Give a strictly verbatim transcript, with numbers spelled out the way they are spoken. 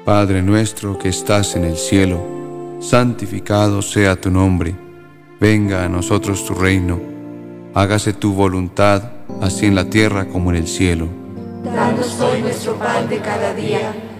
Padre nuestro que estás en el cielo, santificado sea tu nombre. Venga a nosotros tu reino. Hágase tu voluntad, así en la tierra como en el cielo. Danos hoy nuestro pan de cada día.